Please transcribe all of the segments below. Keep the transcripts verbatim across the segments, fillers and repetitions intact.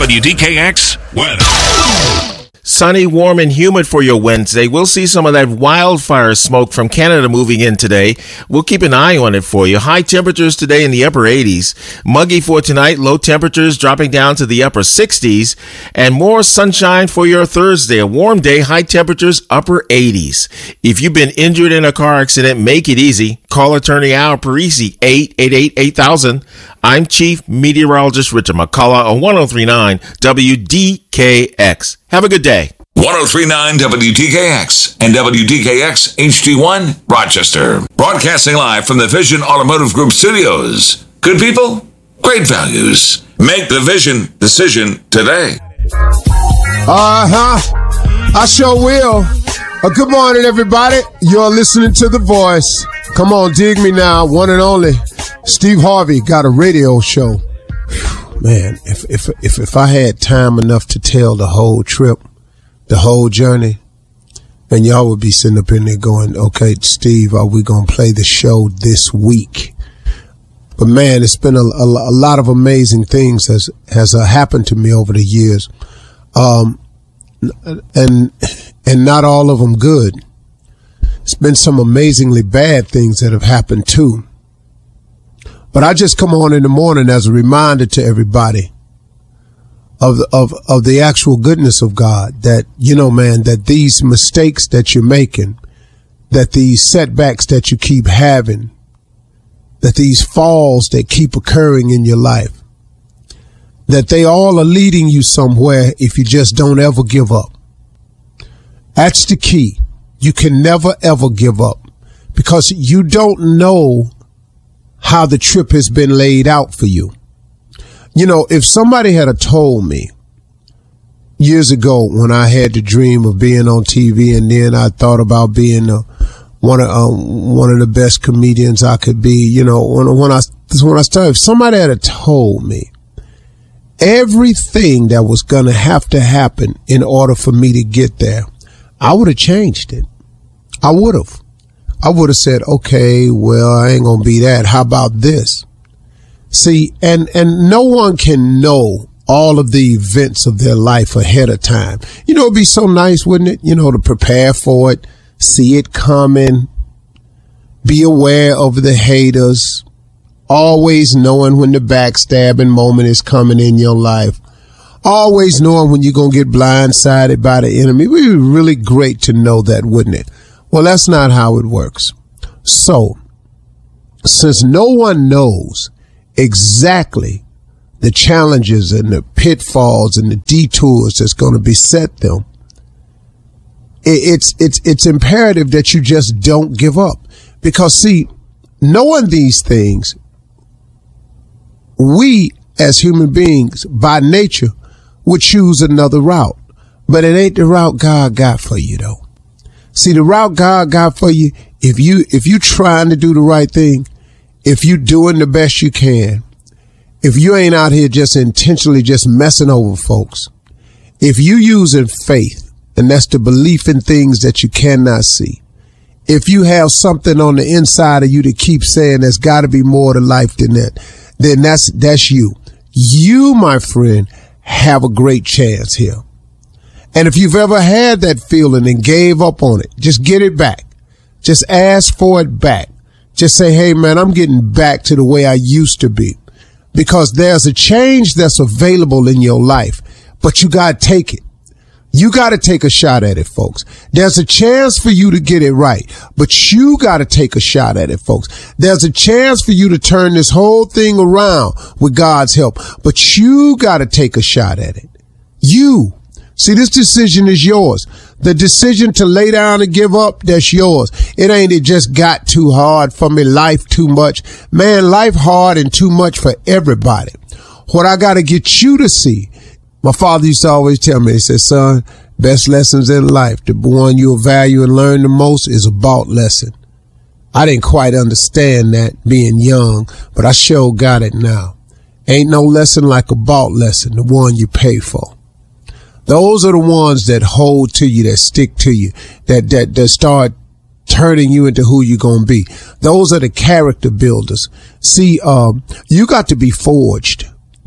W D K X weather. Sunny, warm, and humid for your Wednesday. We'll see some of that wildfire smoke from Canada moving in today. We'll keep an eye on it for you. High temperatures today in the upper eighties. Muggy for tonight. Low temperatures dropping down to the upper sixties. And more sunshine for your Thursday. A warm day. High temperatures, upper eighties. If you've been injured in a car accident, make it easy. Call attorney Al Parisi, eight eight eight, eight thousand. I'm Chief Meteorologist Richard McCullough on one oh three point nine W D K X. Have a good day. one oh three point nine W D K X and W D K X H D one Rochester. Broadcasting live from the Vision Automotive Group studios. Good people, great values. Make the Vision decision today. Uh-huh. I sure will. Uh, good morning, everybody. You're listening to The Voice. Come on, dig me now. One and only Steve Harvey got a radio show. Man, if if if if I had time enough to tell the whole trip, the whole journey, then y'all would be sitting up in there going, okay, Steve, are we going to play the show this week? But man, it's been a, a, a lot of amazing things has, has uh, happened to me over the years. Um, and, and not all of them good. It's been some amazingly bad things that have happened too. But I just come on in the morning as a reminder to everybody of the, of, of the actual goodness of God, that, you know, man, that these mistakes that you're making, that these setbacks that you keep having, that these falls that keep occurring in your life, that they all are leading you somewhere if you just don't ever give up. That's the key. You can never, ever give up, because you don't know how the trip has been laid out for you. You know, if somebody had a told me years ago when I had the dream of being on T V, and then I thought about being a, one of um, one of the best comedians I could be, you know, when, when I when I started, if somebody had a told me everything that was going to have to happen in order for me to get there, I would have changed it. I would have. I would have said, okay, well, I ain't going to be that. How about this? See, and, and no one can know all of the events of their life ahead of time. You know, it'd be so nice, wouldn't it? You know, to prepare for it, see it coming, be aware of the haters, always knowing when the backstabbing moment is coming in your life, always knowing when you're going to get blindsided by the enemy. It would be really great to know that, wouldn't it? Well, that's not how it works. So, since no one knows exactly the challenges and the pitfalls and the detours that's going to beset them, it's, it's, it's imperative that you just don't give up. Because see, knowing these things, we as human beings by nature would choose another route, but it ain't the route God got for you though. See, the route God got for you, if you, if you trying to do the right thing, if you doing the best you can, if you ain't out here just intentionally just messing over folks, if you using faith, and that's the belief in things that you cannot see, if you have something on the inside of you that keeps saying there's got to be more to life than that, then that's, that's you. You, my friend, have a great chance here. And if you've ever had that feeling and gave up on it, just get it back. Just ask for it back. Just say, hey, man, I'm getting back to the way I used to be. Because there's a change that's available in your life, but you got to take it. You got to take a shot at it, folks. There's a chance for you to get it right, but you got to take a shot at it, folks. There's a chance for you to turn this whole thing around with God's help, but you got to take a shot at it. You. See, this decision is yours. The decision to lay down and give up, that's yours. It ain't it just got too hard for me, life too much. Man, life hard and too much for everybody. What I got to get you to see, my father used to always tell me, he said, son, best lessons in life, the one you'll value and learn the most is a bought lesson. I didn't quite understand that being young, but I sure got it now. Ain't no lesson like a bought lesson, the one you pay for. Those are the ones that hold to you, that stick to you, that, that, that start turning you into who you're going to be. Those are the character builders. See, um, you got to be forged.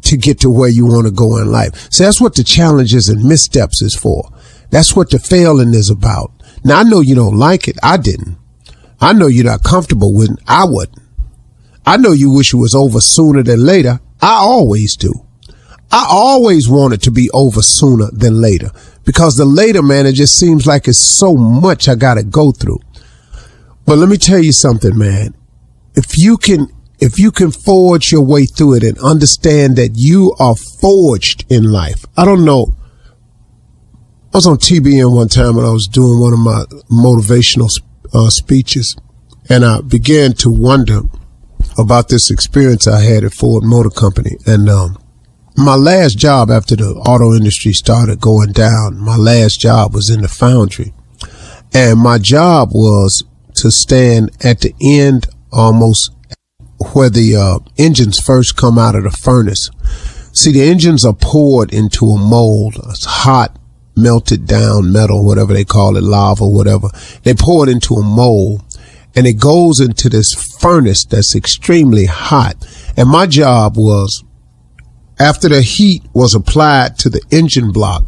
to get to where you want to go in life. So that's what the challenges and missteps is for. That's what the failing is about. Now, I know you don't like it. I didn't. I know you're not comfortable with it. I wouldn't. I know you wish it was over sooner than later. I always do. I always want it to be over sooner than later, because the later, man, it just seems like it's so much I got to go through. But let me tell you something, man. If you can, if you can forge your way through it and understand that you are forged in life. I don't know. I was on T B N one time when I was doing one of my motivational uh, speeches, and I began to wonder about this experience I had at Ford Motor Company. And um, my last job after the auto industry started going down, my last job was in the foundry. And my job was to stand at the end almost where the uh, engines first come out of the furnace. See, the engines are poured into a mold. It's hot, melted down metal, whatever they call it, lava, whatever. They pour it into a mold, and it goes into this furnace that's extremely hot. And my job was, after the heat was applied to the engine block,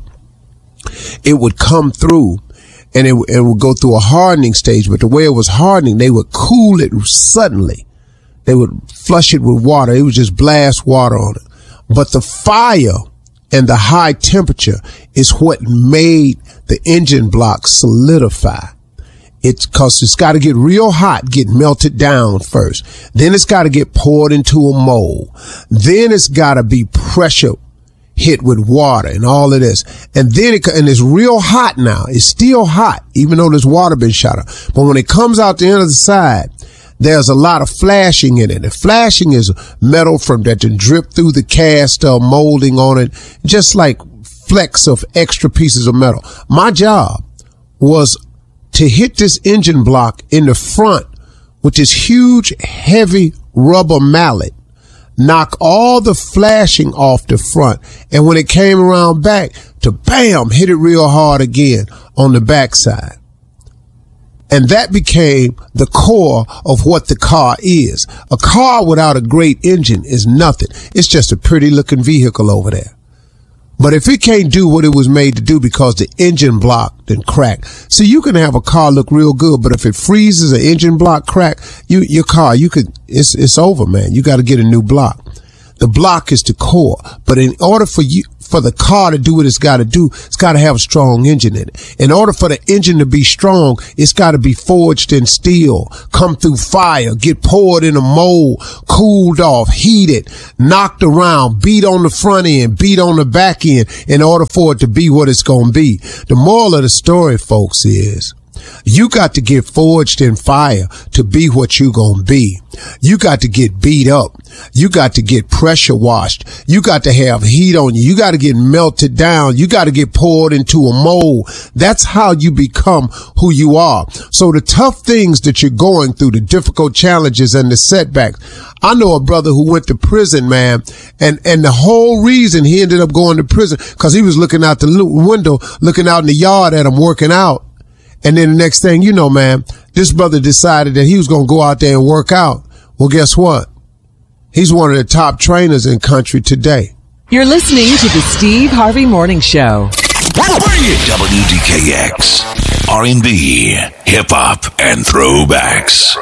it would come through and it, it would go through a hardening stage. But the way it was hardening, they would cool it suddenly. They would flush it with water. It would just blast water on it. But the fire and the high temperature is what made the engine block solidify. It's cause it's got to get real hot, get melted down first. Then it's got to get poured into a mold. Then it's got to be pressure hit with water and all of this. And then it, and it's real hot now. It's still hot, even though there's water been shot up. But when it comes out the end of the side, there's a lot of flashing in it. And flashing is metal from that to drip through the cast uh, molding on it, just like flecks of extra pieces of metal. My job was to hit this engine block in the front with this huge, heavy rubber mallet, knock all the flashing off the front, and when it came around back, to bam, hit it real hard again on the backside. And that became the core of what the car is. A car without a great engine is nothing. It's just a pretty looking vehicle over there. But if it can't do what it was made to do because the engine block then cracked. So you can have a car look real good, but if it freezes, an engine block crack, you, your car, you could, it's, it's over, man. You got to get a new block. The block is the core. But in order for you, for the car to do what it's got to do, it's got to have a strong engine in it. In order for the engine to be strong, it's got to be forged in steel, come through fire, get poured in a mold, cooled off, heated, knocked around, beat on the front end, beat on the back end in order for it to be what it's going to be. The moral of the story, folks, is you got to get forged in fire to be what you gonna be. You got to get beat up. You got to get pressure washed. You got to have heat on you. You got to get melted down. You got to get poured into a mold. That's how you become who you are. So the tough things that you're going through, the difficult challenges and the setbacks. I know a brother who went to prison, man, and, and the whole reason he ended up going to prison because he was looking out the window, looking out in the yard at him working out. And then the next thing you know, man, this brother decided that he was going to go out there and work out. Well, guess what? He's one of the top trainers in country today. You're listening to the Steve Harvey Morning Show. W D K X, R and B, hip hop, and throwbacks.